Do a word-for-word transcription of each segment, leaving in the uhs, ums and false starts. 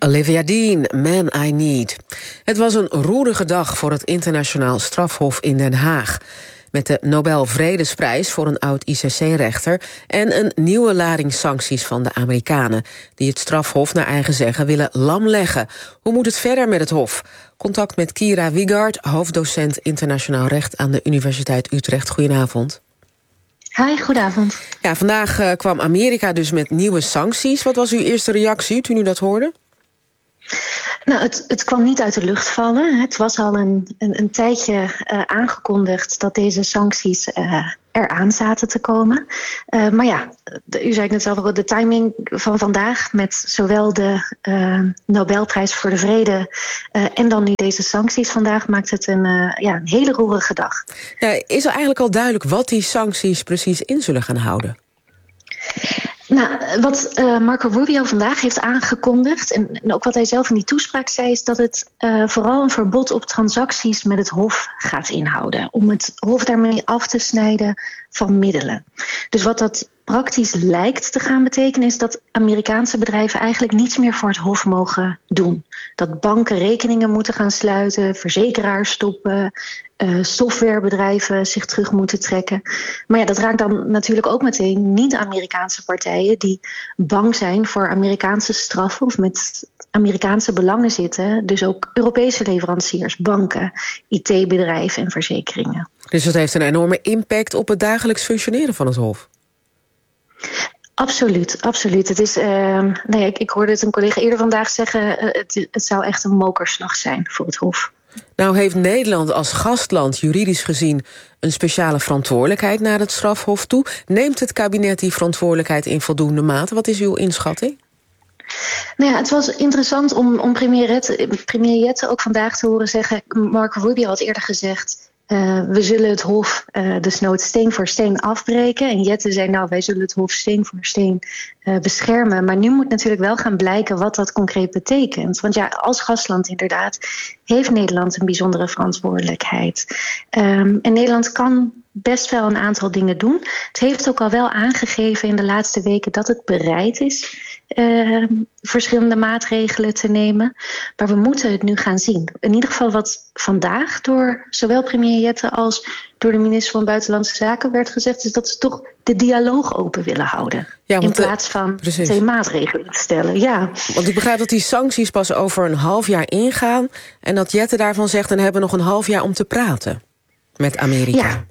Olivia Dean, Man I Need. Het was een roerige dag voor het internationaal strafhof in Den Haag. Met de Nobel Vredesprijs voor een oud I C C-rechter... en een nieuwe lading sancties van de Amerikanen... die het strafhof naar eigen zeggen willen lamleggen. Hoe moet het verder met het hof? Contact met Kira Wiegard, hoofddocent internationaal recht... aan de Universiteit Utrecht. Goedenavond. Hi, goedenavond. Ja, vandaag uh, kwam Amerika dus met nieuwe sancties. Wat was uw eerste reactie toen u dat hoorde? Nou, het, het kwam niet uit de lucht vallen. Het was al een, een, een tijdje uh, aangekondigd dat deze sancties uh, eraan zaten te komen. Uh, maar ja, de, u zei het net zelf al, de timing van vandaag met zowel de uh, Nobelprijs voor de Vrede uh, en dan nu deze sancties vandaag maakt het een, uh, ja, een hele roerige dag. Ja, is er eigenlijk al duidelijk wat die sancties precies in zullen gaan houden? Nou, wat uh, Marco Rubio vandaag heeft aangekondigd... En, en ook wat hij zelf in die toespraak zei... is dat het uh, vooral een verbod op transacties met het Hof gaat inhouden. Om het Hof daarmee af te snijden van middelen. Dus wat dat praktisch lijkt te gaan betekenen... is dat Amerikaanse bedrijven eigenlijk niets meer voor het Hof mogen doen. Dat banken rekeningen moeten gaan sluiten, verzekeraars stoppen... Uh, softwarebedrijven zich terug moeten trekken. Maar ja, dat raakt dan natuurlijk ook meteen niet-Amerikaanse partijen... die bang zijn voor Amerikaanse straffen of met Amerikaanse belangen zitten. Dus ook Europese leveranciers, banken, I T-bedrijven en verzekeringen. Dus dat heeft een enorme impact op het dagelijks functioneren van het Hof? Absoluut, absoluut. Het is, uh, nee, ik, ik hoorde het een collega eerder vandaag zeggen... Uh, het, het zou echt een mokerslag zijn voor het Hof. Nou heeft Nederland als gastland juridisch gezien een speciale verantwoordelijkheid naar het strafhof toe. Neemt het kabinet die verantwoordelijkheid in voldoende mate? Wat is uw inschatting? Nou ja, het was interessant om, om premier, Jette, premier Jette ook vandaag te horen zeggen... Marco Rubio had eerder gezegd... Uh, we zullen het Hof uh, desnoods steen voor steen afbreken. En Jette zei, nou, wij zullen het Hof steen voor steen uh, beschermen. Maar nu moet natuurlijk wel gaan blijken wat dat concreet betekent. Want ja, als gastland inderdaad heeft Nederland een bijzondere verantwoordelijkheid. Um, en Nederland kan best wel een aantal dingen doen. Het heeft ook al wel aangegeven in de laatste weken dat het bereid is... Uh, verschillende maatregelen te nemen. Maar we moeten het nu gaan zien. In ieder geval wat vandaag door zowel premier Jette als door de minister van Buitenlandse Zaken werd gezegd... is dat ze toch de dialoog open willen houden. Ja, in plaats van uh, twee maatregelen te stellen. Ja. Want ik begrijp dat die sancties pas over een half jaar ingaan... en dat Jette daarvan zegt, dan hebben we nog een half jaar om te praten met Amerika. Ja.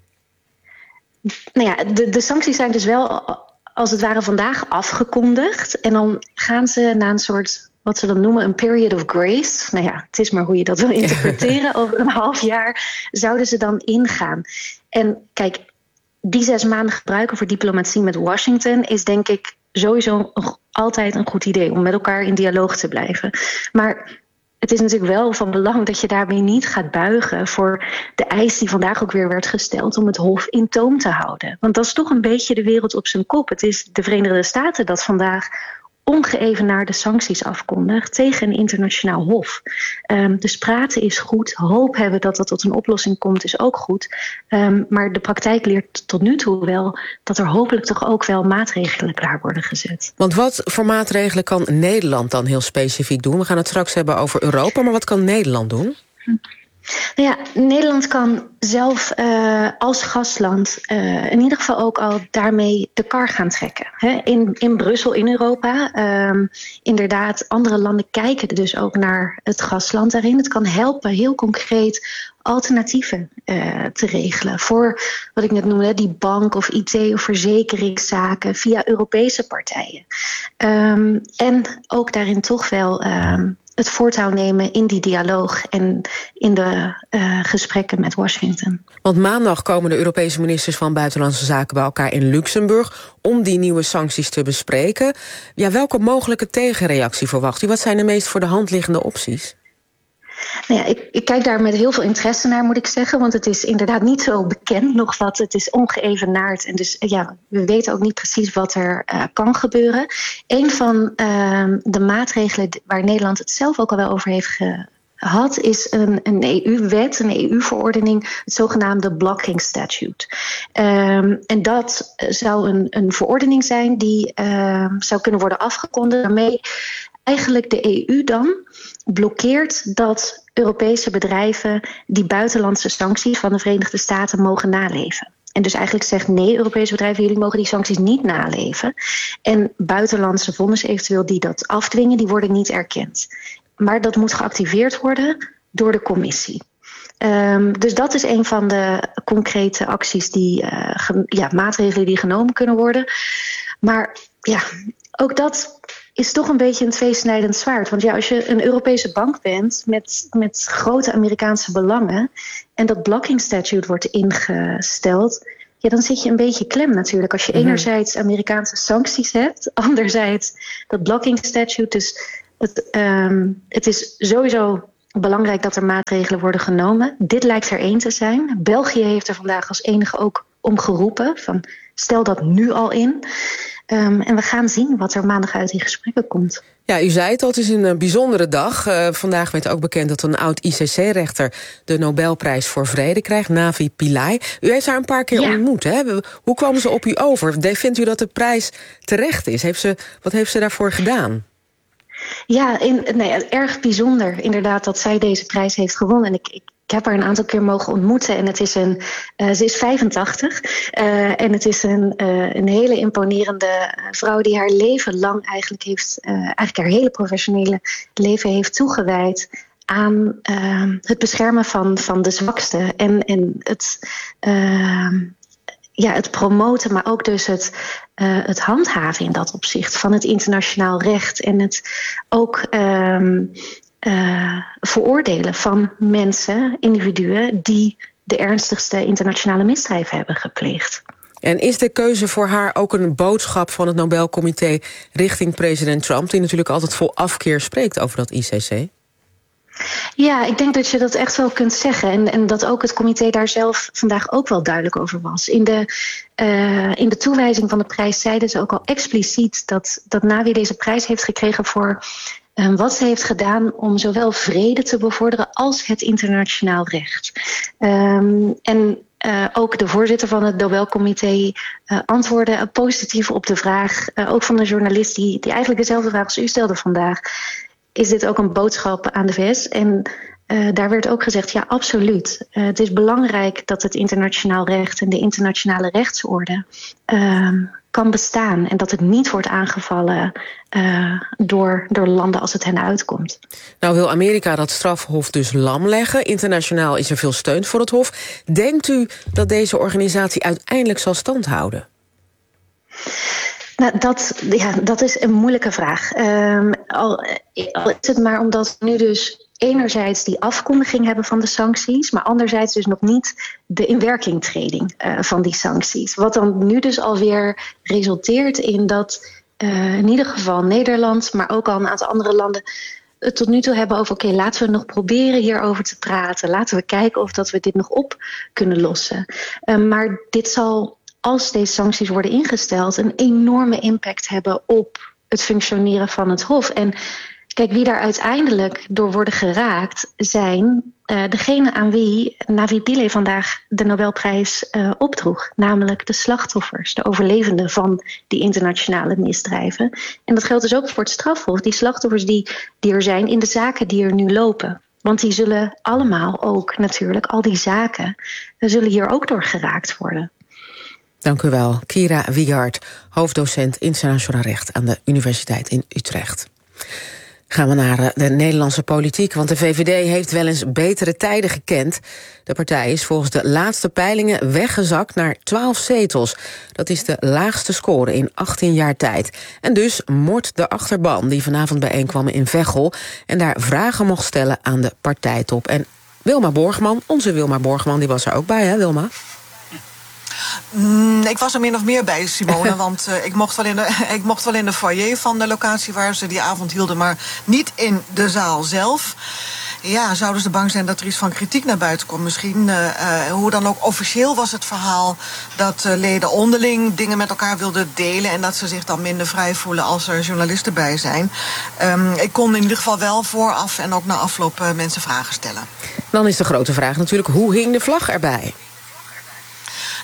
Nou ja, de, de sancties zijn dus wel... als het ware vandaag afgekondigd. En dan gaan ze naar een soort, wat ze dan noemen, een period of grace. Nou ja, het is maar hoe je dat wil interpreteren. Over een half jaar zouden ze dan ingaan. En kijk, die zes maanden gebruiken voor diplomatie met Washington... is denk ik sowieso altijd een goed idee om met elkaar in dialoog te blijven. Maar... het is natuurlijk wel van belang dat je daarmee niet gaat buigen... voor de eis die vandaag ook weer werd gesteld om het Hof in toom te houden. Want dat is toch een beetje de wereld op zijn kop. Het is de Verenigde Staten dat vandaag ongeëvenaarde sancties afkondigt... tegen een internationaal hof. Um, dus praten is goed. Hoop hebben dat dat tot een oplossing komt is ook goed. Um, maar de praktijk leert tot nu toe wel... dat er hopelijk toch ook wel maatregelen klaar worden gezet. Want wat voor maatregelen kan Nederland dan heel specifiek doen? We gaan het straks hebben over Europa, maar wat kan Nederland doen? Hm. Nou ja, Nederland kan zelf uh, als gastland uh, in ieder geval ook al daarmee de kar gaan trekken. He, in, in Brussel, in Europa. Um, inderdaad, andere landen kijken dus ook naar het gastland daarin. Het kan helpen heel concreet alternatieven uh, te regelen. Voor wat ik net noemde, die bank of I T of verzekeringszaken via Europese partijen. Um, en ook daarin toch wel... Um, het voortouw nemen in die dialoog en in de uh, gesprekken met Washington. Want maandag komen de Europese ministers van Buitenlandse Zaken bij elkaar in Luxemburg om die nieuwe sancties te bespreken. Ja, welke mogelijke tegenreactie verwacht u? Wat zijn de meest voor de hand liggende opties? Nou ja, ik, ik kijk daar met heel veel interesse naar, moet ik zeggen. Want het is inderdaad niet zo bekend nog wat. Het is ongeëvenaard. En dus ja, we weten ook niet precies wat er uh, kan gebeuren. Een van uh, de maatregelen waar Nederland het zelf ook al wel over heeft gehad... is een, een E U-wet, een E U-verordening, het zogenaamde Blocking Statute. Um, en dat zou een, een verordening zijn die uh, zou kunnen worden afgekondigd... waarmee eigenlijk de E U dan blokkeert dat Europese bedrijven die buitenlandse sancties van de Verenigde Staten mogen naleven. En dus eigenlijk zegt nee, Europese bedrijven, jullie mogen die sancties niet naleven. En buitenlandse vonnis eventueel die dat afdwingen, die worden niet erkend. Maar dat moet geactiveerd worden door de commissie. Um, dus dat is een van de concrete acties, die, uh, ge- ja, maatregelen die genomen kunnen worden. Maar ja, ook dat is toch een beetje een tweesnijdend zwaard. Want ja, als je een Europese bank bent met, met grote Amerikaanse belangen en dat blocking statute wordt ingesteld, ja, dan zit je een beetje klem natuurlijk. Als je mm-hmm. enerzijds Amerikaanse sancties hebt, anderzijds dat blocking statute. Dus het, um, het is sowieso belangrijk dat er maatregelen worden genomen. Dit lijkt er één te zijn. België heeft er vandaag als enige ook om geroepen van stel dat nu al in. Um, en we gaan zien wat er maandag uit die gesprekken komt. Ja, u zei het al, het is een bijzondere dag. Uh, vandaag werd ook bekend dat een oud I C C-rechter de Nobelprijs voor Vrede krijgt, Navi Pillay. U heeft haar een paar keer ja. ontmoet, hè? Hoe kwamen ze op u over? Vindt u dat de prijs terecht is? Heeft ze, wat heeft ze daarvoor gedaan? Ja, in, nee, erg bijzonder inderdaad dat zij deze prijs heeft gewonnen. En ik, ik, ik heb haar een aantal keer mogen ontmoeten. En het is een, uh, ze is vijfentachtig. Uh, en het is een, uh, een hele imponerende vrouw die haar leven lang eigenlijk heeft, uh, eigenlijk haar hele professionele leven heeft toegewijd aan uh, het beschermen van, van de zwakste. En, en het, uh, ja, het promoten, maar ook dus het, uh, het handhaven in dat opzicht van het internationaal recht. En het ook um, uh, veroordelen van mensen, individuen die de ernstigste internationale misdrijven hebben gepleegd. En is de keuze voor haar ook een boodschap van het Nobelcomité richting president Trump, die natuurlijk altijd vol afkeer spreekt over dat I C C? Ja, ik denk dat je dat echt wel kunt zeggen. En, en dat ook het comité daar zelf vandaag ook wel duidelijk over was. In de, uh, in de toewijzing van de prijs zeiden ze ook al expliciet dat, dat Navi deze prijs heeft gekregen voor um, wat ze heeft gedaan om zowel vrede te bevorderen als het internationaal recht. Um, en Uh, ook de voorzitter van het Nobelcomité uh, antwoordde positief op de vraag, uh, ook van de journalist die, die eigenlijk dezelfde vraag als u stelde vandaag. Is dit ook een boodschap aan de V S? En uh, daar werd ook gezegd, ja, absoluut. Uh, het is belangrijk dat het internationaal recht en de internationale rechtsorde uh, kan bestaan. En dat het niet wordt aangevallen uh, door, door landen als het hen uitkomt. Nou wil Amerika dat strafhof dus lam leggen. Internationaal is er veel steun voor het hof. Denkt u dat deze organisatie uiteindelijk zal standhouden? Nou, dat, ja, dat is een moeilijke vraag. Um, al, al is het maar omdat we nu dus enerzijds die afkondiging hebben van de sancties, maar anderzijds dus nog niet de inwerkingtreding uh, van die sancties. Wat dan nu dus alweer resulteert in dat uh, in ieder geval Nederland, maar ook al een aantal andere landen het tot nu toe hebben over oké, okay, laten we nog proberen hierover te praten. Laten we kijken of dat we dit nog op kunnen lossen. Uh, maar dit zal, als deze sancties worden ingesteld, een enorme impact hebben op het functioneren van het Hof. En kijk, wie daar uiteindelijk door worden geraakt zijn uh, degene aan wie Navi Pillay vandaag de Nobelprijs uh, opdroeg. Namelijk de slachtoffers, de overlevenden van die internationale misdrijven. En dat geldt dus ook voor het strafhof. Die slachtoffers die, die er zijn in de zaken die er nu lopen. Want die zullen allemaal ook natuurlijk, al die zaken, zullen hier ook door geraakt worden. Dank u wel, Kira Wiegard, hoofddocent internationaal recht aan de Universiteit in Utrecht. Gaan we naar de Nederlandse politiek, want de V V D heeft wel eens betere tijden gekend. De partij is volgens de laatste peilingen weggezakt naar twaalf zetels. Dat is de laagste score in achttien jaar tijd. En dus mort de achterban die vanavond bijeenkwam in Veghel en daar vragen mocht stellen aan de partijtop. En Wilma Borgman, onze Wilma Borgman, die was er ook bij, hè Wilma? Mm, ik was er min of meer bij, Simone, want uh, ik, mocht wel in de, ik mocht wel in de foyer van de locatie waar ze die avond hielden, maar niet in de zaal zelf. Ja, zouden ze bang zijn dat er iets van kritiek naar buiten komt? Misschien, uh, uh, hoe dan ook, officieel was het verhaal dat uh, leden onderling dingen met elkaar wilden delen en dat ze zich dan minder vrij voelen als er journalisten bij zijn. Um, ik kon in ieder geval wel vooraf en ook na afloop uh, mensen vragen stellen. Dan is de grote vraag natuurlijk, hoe hing de vlag erbij?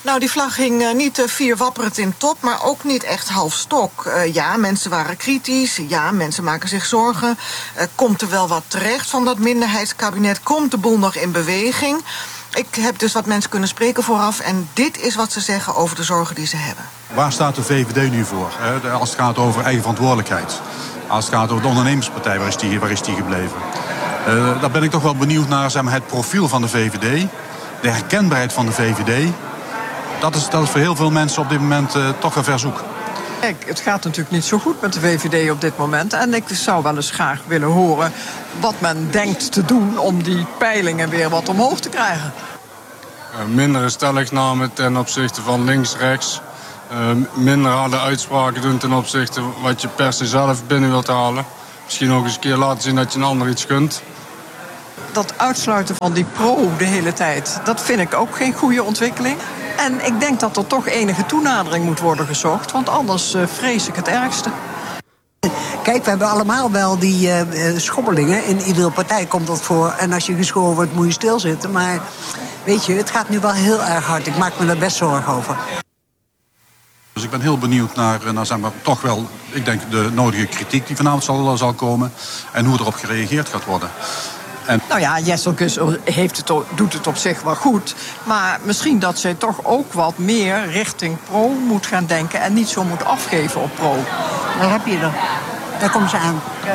Nou, die vlag hing uh, niet uh, vier wapperend in top, maar ook niet echt half stok. Uh, ja, mensen waren kritisch. Ja, mensen maken zich zorgen. Uh, komt er wel wat terecht van dat minderheidskabinet? Komt de boel nog in beweging? Ik heb dus wat mensen kunnen spreken vooraf en dit is wat ze zeggen over de zorgen die ze hebben. Waar staat de V V D nu voor? Hè? Als het gaat over eigen verantwoordelijkheid. Als het gaat over de ondernemerspartij, waar is die, waar is die gebleven? Uh, daar ben ik toch wel benieuwd naar, zeg maar, het profiel van de V V D. De herkenbaarheid van de V V D. Dat is, dat is voor heel veel mensen op dit moment uh, toch een verzoek. Kijk, het gaat natuurlijk niet zo goed met de V V D op dit moment. En ik zou wel eens graag willen horen wat men denkt te doen om die peilingen weer wat omhoog te krijgen. Uh, mindere stelligname ten opzichte van links-rechts. Uh, minder harde uitspraken doen ten opzichte van wat je per se zelf binnen wilt halen. Misschien ook eens een keer laten zien dat je een ander iets kunt. Dat uitsluiten van die pro de hele tijd, dat vind ik ook geen goede ontwikkeling. En ik denk dat er toch enige toenadering moet worden gezocht, want anders uh, vrees ik het ergste. Kijk, we hebben allemaal wel die uh, schobbelingen. In iedere partij komt dat voor. En als je geschoren wordt, moet je stilzitten. Maar weet je, het gaat nu wel heel erg hard. Ik maak me daar best zorgen over. Dus ik ben heel benieuwd naar, naar zeg maar, toch wel, ik denk, de nodige kritiek die vanavond zal, zal komen. En hoe erop gereageerd gaat worden. En... Nou ja, Jesselgus heeft het, doet het op zich wel goed. Maar misschien dat zij toch ook wat meer richting pro moet gaan denken en niet zo moet afgeven op pro. Daar heb je er. Daar komt ze aan. Kijk.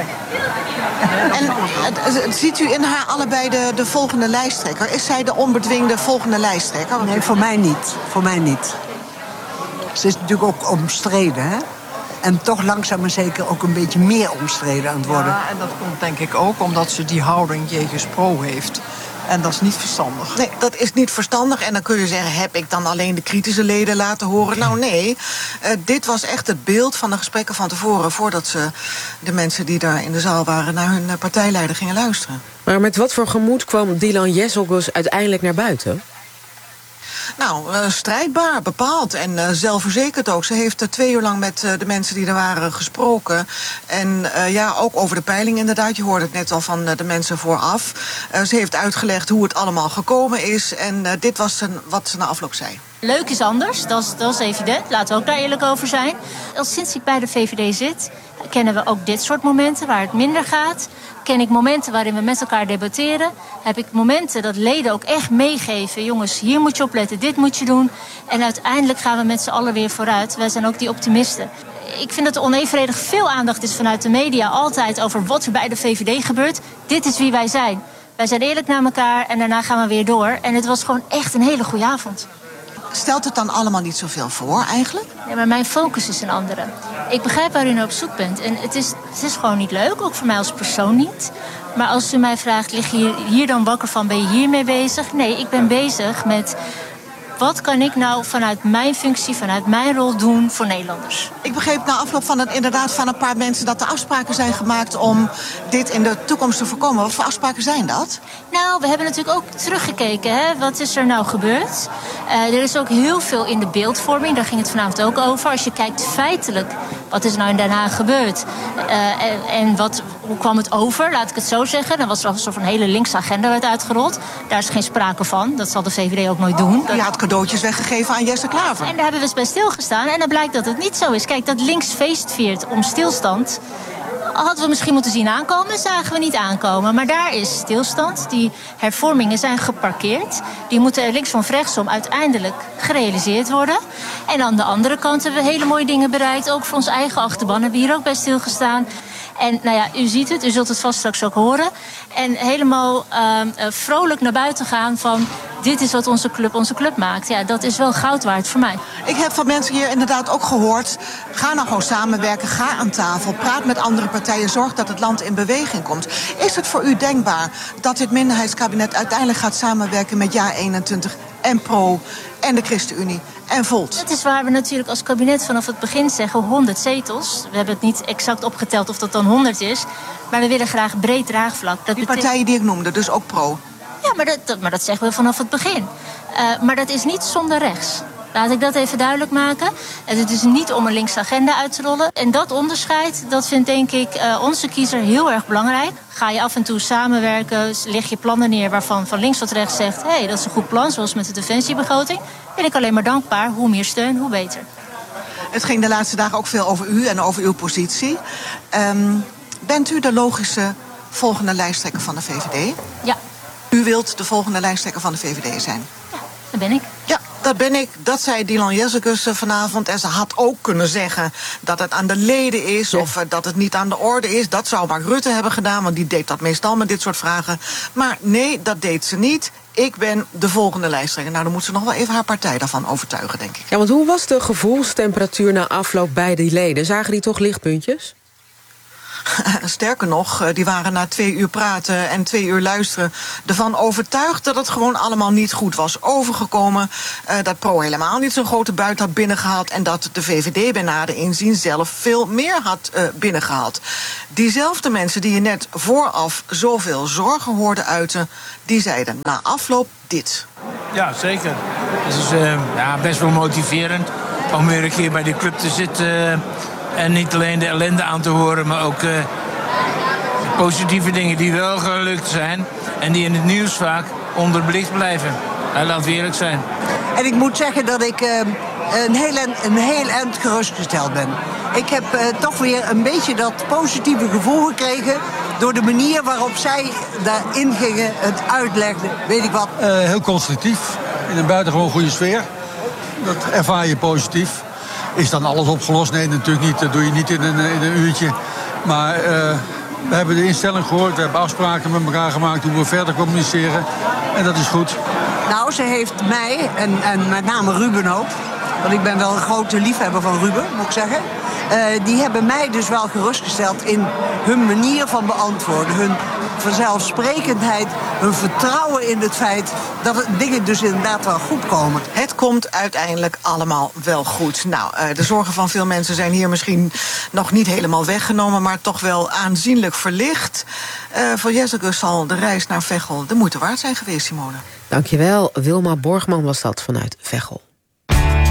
En ziet u in haar allebei de, de volgende lijsttrekker? Is zij de onbedwingde volgende lijsttrekker? Nee, voor mij niet. Voor mij niet. Ze is natuurlijk ook omstreden, hè? En toch langzaam maar zeker ook een beetje meer omstreden aan het worden. Ja, en dat komt denk ik ook omdat ze die houding jegens pro heeft. En dat is niet verstandig. Nee, dat is niet verstandig. En dan kun je zeggen, heb ik dan alleen de kritische leden laten horen? Nou nee, uh, dit was echt het beeld van de gesprekken van tevoren, voordat ze de mensen die daar in de zaal waren naar hun partijleider gingen luisteren. Maar met wat voor gemoed kwam Dylan Jesselgus uiteindelijk naar buiten? Nou, uh, strijdbaar, bepaald en uh, zelfverzekerd ook. Ze heeft uh, twee uur lang met uh, de mensen die er waren gesproken. En uh, ja, ook over de peiling inderdaad. Je hoorde het net al van uh, de mensen vooraf. Uh, ze heeft uitgelegd hoe het allemaal gekomen is. En uh, dit was een, wat ze na afloop zei. Leuk is anders, dat is, dat is evident. Laten we ook daar eerlijk over zijn. Al sinds ik bij de V V D zit, kennen we ook dit soort momenten waar het minder gaat. Ken ik momenten waarin we met elkaar debatteren. Heb ik momenten dat leden ook echt meegeven. Jongens, hier moet je op letten, dit moet je doen. En uiteindelijk gaan we met z'n allen weer vooruit. Wij zijn ook die optimisten. Ik vind dat er onevenredig veel aandacht is vanuit de media altijd over wat er bij de V V D gebeurt. Dit is wie wij zijn. Wij zijn eerlijk naar elkaar en daarna gaan we weer door. En het was gewoon echt een hele goede avond. Stelt het dan allemaal niet zoveel voor eigenlijk? Nee, maar mijn focus is een andere. Ik begrijp waar u naar op zoek bent. En het is, het is gewoon niet leuk, ook voor mij als persoon niet. Maar als u mij vraagt, lig je hier, hier dan wakker van, ben je hiermee bezig? Nee, ik ben bezig met wat kan ik nou vanuit mijn functie, vanuit mijn rol doen voor Nederlanders. Ik begreep na afloop van het inderdaad van een paar mensen dat er afspraken zijn gemaakt om dit in de toekomst te voorkomen. Wat voor afspraken zijn dat? Nou, we hebben natuurlijk ook teruggekeken. Hè? Wat is er nou gebeurd? Uh, er is ook heel veel in de beeldvorming. Daar ging het vanavond ook over. Als je kijkt feitelijk, wat is er nou in Den Haag gebeurd? Uh, en en wat, hoe kwam het over? Laat ik het zo zeggen. Dan was er alsof een hele linkse agenda werd uitgerold. Daar is geen sprake van. Dat zal de V V D ook nooit doen. Je had cadeautjes weggegeven aan Jesse Klaver. En daar hebben we eens bij stilgestaan. En dan blijkt dat het niet zo is. Kijk, dat links feest viert om stilstand hadden we misschien moeten zien aankomen, zagen we niet aankomen. Maar daar is stilstand. Die hervormingen zijn geparkeerd. Die moeten er linksom of rechtsom uiteindelijk gerealiseerd worden. En aan de andere kant hebben we hele mooie dingen bereikt. Ook voor onze eigen achterban hebben we hier ook bij stilgestaan. En nou ja, u ziet het, u zult het vast straks ook horen. En helemaal uh, vrolijk naar buiten gaan van dit is wat onze club onze club maakt. Ja, dat is wel goud waard voor mij. Ik heb van mensen hier inderdaad ook gehoord, ga nou gewoon samenwerken, ga aan tafel, praat met andere partijen, zorg dat het land in beweging komt. Is het voor u denkbaar dat dit minderheidskabinet uiteindelijk gaat samenwerken met Ja eenentwintig en Pro en de ChristenUnie en Volt? Dat is waar we natuurlijk als kabinet vanaf het begin zeggen honderd zetels. We hebben het niet exact opgeteld of dat dan honderd is. Maar we willen graag breed draagvlak. Dat die partijen die ik noemde, dus ook Pro? Ja, maar dat, dat, maar dat zeggen we vanaf het begin. Uh, maar dat is niet zonder rechts. Laat ik dat even duidelijk maken. Het is niet om een linkse agenda uit te rollen. En dat onderscheid, dat vindt denk ik uh, onze kiezer heel erg belangrijk. Ga je af en toe samenwerken, leg je plannen neer waarvan van links tot rechts zegt... hé, hey, dat is een goed plan, zoals met de defensiebegroting. Ben ik alleen maar dankbaar. Hoe meer steun, hoe beter. Het ging de laatste dagen ook veel over u en over uw positie. Um, bent u de logische volgende lijsttrekker van de V V D? Ja. U wilt de volgende lijsttrekker van de V V D zijn? Ja, dat ben ik. Ja, dat ben ik. Dat zei Dylan Jezekus vanavond. En ze had ook kunnen zeggen dat het aan de leden is... Ja. of uh, dat het niet aan de orde is. Dat zou Mark Rutte hebben gedaan, want die deed dat meestal met dit soort vragen. Maar nee, dat deed ze niet. Ik ben de volgende lijsttrekker. Nou, dan moet ze nog wel even haar partij daarvan overtuigen, denk ik. Ja, want hoe was de gevoelstemperatuur na afloop bij die leden? Zagen die toch lichtpuntjes? Sterker nog, die waren na twee uur praten en twee uur luisteren ervan overtuigd dat het gewoon allemaal niet goed was overgekomen. Uh, dat Pro helemaal niet zo'n grote buit had binnengehaald en dat de V V D bij nader inzien zelf veel meer had uh, binnengehaald. Diezelfde mensen die je net vooraf zoveel zorgen hoorde uiten, die zeiden na afloop dit. Ja, zeker. Het is uh, ja, best wel motiverend om weer een keer bij de club te zitten. Uh, En niet alleen de ellende aan te horen, maar ook uh, positieve dingen die wel gelukt zijn. En die in het nieuws vaak onderbelicht blijven. Uh, laten we eerlijk zijn. En ik moet zeggen dat ik uh, een, heel eind, een heel eind gerustgesteld ben. Ik heb uh, toch weer een beetje dat positieve gevoel gekregen door de manier waarop zij daarin gingen, het uitlegden, weet ik wat. Uh, heel constructief, in een buitengewoon goede sfeer. Dat ervaar je positief. Is dan alles opgelost? Nee, natuurlijk niet. Dat doe je niet in een, in een uurtje. Maar uh, we hebben de instelling gehoord. We hebben afspraken met elkaar gemaakt hoe we verder communiceren. En dat is goed. Nou, ze heeft mij, en, en met name Ruben ook... want ik ben wel een grote liefhebber van Ruben, moet ik zeggen... Uh, die hebben mij dus wel gerustgesteld in hun manier van beantwoorden. Hun vanzelfsprekendheid, hun vertrouwen in het feit dat het dingen dus inderdaad wel goed komen. Het komt uiteindelijk allemaal wel goed. Nou, uh, de zorgen van veel mensen zijn hier misschien nog niet helemaal weggenomen, maar toch wel aanzienlijk verlicht. Uh, voor Jezekus zal de reis naar Veghel de moeite waard zijn geweest, Simone. Dankjewel, Wilma Borgman was dat vanuit Veghel.